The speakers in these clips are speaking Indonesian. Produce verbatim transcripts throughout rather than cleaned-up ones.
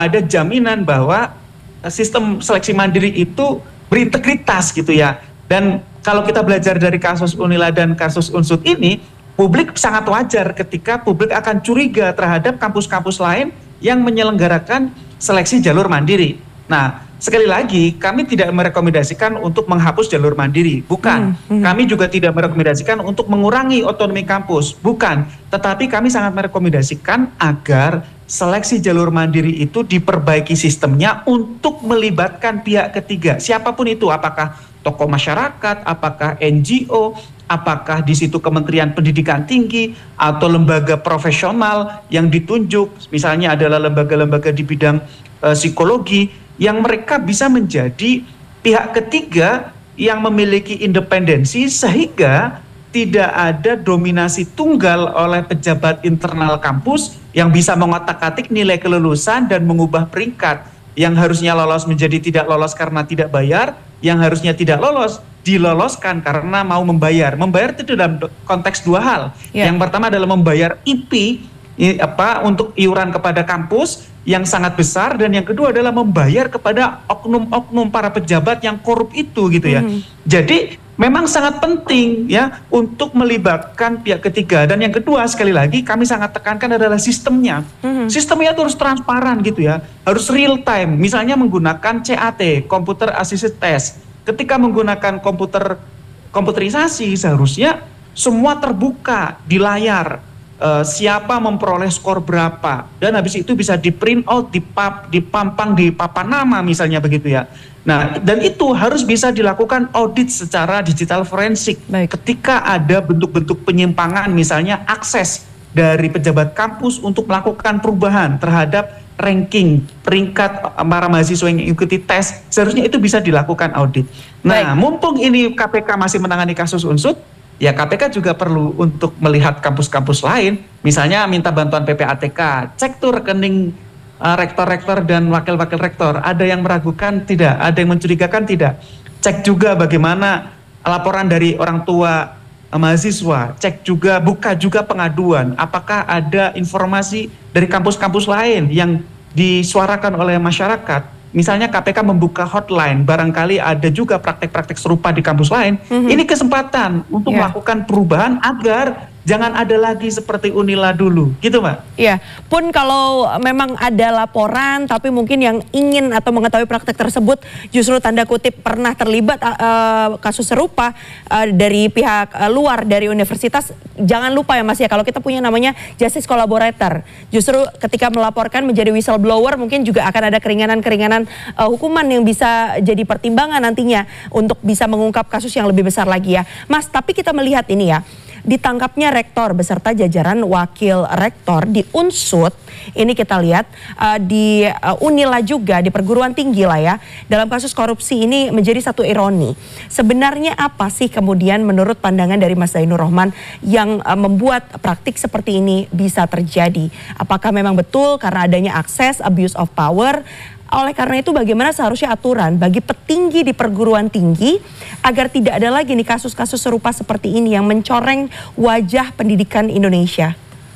ada jaminan bahwa sistem seleksi mandiri itu berintegritas gitu ya. Dan kalau kita belajar dari kasus Unila dan kasus Unsut ini, publik sangat wajar ketika publik akan curiga terhadap kampus-kampus lain yang menyelenggarakan seleksi jalur mandiri. Nah, sekali lagi kami tidak merekomendasikan untuk menghapus jalur mandiri, bukan. Hmm, hmm. Kami juga tidak merekomendasikan untuk mengurangi otonomi kampus, bukan. Tetapi kami sangat merekomendasikan agar seleksi jalur mandiri itu diperbaiki sistemnya untuk melibatkan pihak ketiga, siapapun itu, apakah tokoh masyarakat, apakah N G O, apakah di situ Kementerian Pendidikan Tinggi atau lembaga profesional yang ditunjuk, misalnya adalah lembaga-lembaga di bidang uh, psikologi, yang mereka bisa menjadi pihak ketiga yang memiliki independensi sehingga tidak ada dominasi tunggal oleh pejabat internal kampus yang bisa mengotak-atik nilai kelulusan dan mengubah peringkat. Yang harusnya lolos menjadi tidak lolos karena tidak bayar, yang harusnya tidak lolos diloloskan karena mau membayar. Membayar itu dalam konteks dua hal. Yeah. Yang pertama adalah membayar I P I, apa untuk iuran kepada kampus yang sangat besar, dan yang kedua adalah membayar kepada oknum-oknum para pejabat yang korup itu gitu ya. Mm. Jadi memang sangat penting ya untuk melibatkan pihak ketiga. Dan yang kedua sekali lagi kami sangat tekankan adalah sistemnya. Mm-hmm. Sistemnya itu harus transparan gitu ya, harus real time. Misalnya menggunakan C A T, Computer Assisted Test. Ketika menggunakan komputer komputerisasi seharusnya semua terbuka di layar. Uh, siapa memperoleh skor berapa, dan habis itu bisa di print out, dipap, dipampang di papan nama misalnya begitu ya. Nah, dan itu harus bisa dilakukan audit secara digital forensik. Baik. Ketika ada bentuk-bentuk penyimpangan, misalnya akses dari pejabat kampus untuk melakukan perubahan terhadap ranking peringkat para mahasiswa yang mengikuti tes, seharusnya itu bisa dilakukan audit. Nah, Baik. mumpung ini K P K masih menangani kasus Unsut, ya K P K juga perlu untuk melihat kampus-kampus lain, misalnya minta bantuan P P A T K, cek tuh rekening uh, rektor-rektor dan wakil-wakil rektor, ada yang meragukan tidak, ada yang mencurigakan tidak, cek juga bagaimana laporan dari orang tua uh, mahasiswa, cek juga, buka juga pengaduan, apakah ada informasi dari kampus-kampus lain yang disuarakan oleh masyarakat. Misalnya K P K membuka hotline, barangkali ada juga praktek-praktek serupa di kampus lain. Mm-hmm. Ini kesempatan untuk yeah. melakukan perubahan agar jangan ada lagi seperti Unila dulu, gitu Mbak. Iya, pun kalau memang ada laporan, tapi mungkin yang ingin atau mengetahui praktek tersebut justru tanda kutip pernah terlibat uh, kasus serupa uh, dari pihak uh, luar dari universitas, jangan lupa ya Mas ya, kalau kita punya namanya justice collaborator, justru ketika melaporkan menjadi whistleblower mungkin juga akan ada keringanan-keringanan uh, hukuman yang bisa jadi pertimbangan nantinya untuk bisa mengungkap kasus yang lebih besar lagi ya. Mas, tapi kita melihat ini ya, ditangkapnya rektor beserta jajaran wakil rektor di Unsut, ini kita lihat uh, di uh, Unila juga, di perguruan tinggi lah ya, dalam kasus korupsi ini menjadi satu ironi. Sebenarnya apa sih kemudian menurut pandangan dari Mas Zainur Rohman yang uh, membuat praktik seperti ini bisa terjadi? Apakah memang betul karena adanya akses, abuse of power? Oleh karena itu bagaimana seharusnya aturan bagi petinggi di perguruan tinggi agar tidak ada lagi nih kasus-kasus serupa seperti ini yang mencoreng wajah pendidikan Indonesia?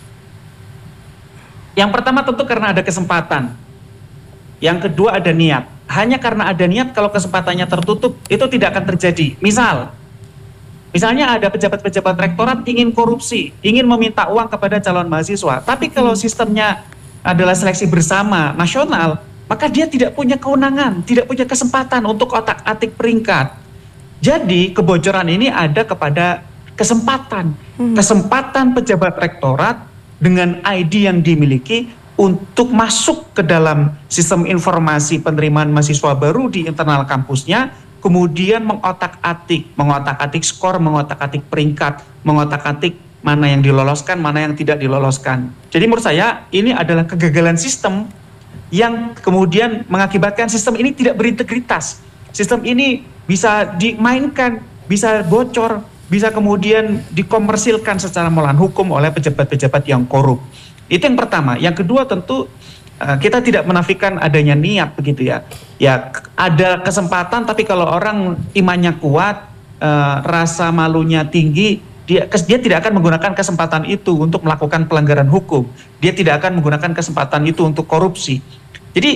Yang pertama tentu karena ada kesempatan. Yang kedua ada niat. Hanya karena ada niat, kalau kesempatannya tertutup itu tidak akan terjadi. Misal, misalnya ada pejabat-pejabat rektorat ingin korupsi, ingin meminta uang kepada calon mahasiswa. Tapi kalau sistemnya adalah seleksi bersama nasional, maka dia tidak punya kewenangan, tidak punya kesempatan untuk otak-atik peringkat. Jadi kebocoran ini ada kepada kesempatan. Hmm. Kesempatan pejabat rektorat dengan I D yang dimiliki untuk masuk ke dalam sistem informasi penerimaan mahasiswa baru di internal kampusnya, kemudian mengotak-atik, mengotak-atik skor, mengotak-atik peringkat, mengotak-atik mana yang diloloskan, mana yang tidak diloloskan. Jadi menurut saya ini adalah kegagalan sistem yang kemudian mengakibatkan sistem ini tidak berintegritas. Sistem ini bisa dimainkan, bisa bocor, bisa kemudian dikomersilkan secara melawan hukum oleh pejabat-pejabat yang korup. Itu yang pertama. Yang kedua tentu uh, kita tidak menafikan adanya niat begitu ya. Ya ada kesempatan, tapi kalau orang imannya kuat, uh, rasa malunya tinggi, Dia, dia tidak akan menggunakan kesempatan itu untuk melakukan pelanggaran hukum. Dia tidak akan menggunakan kesempatan itu untuk korupsi.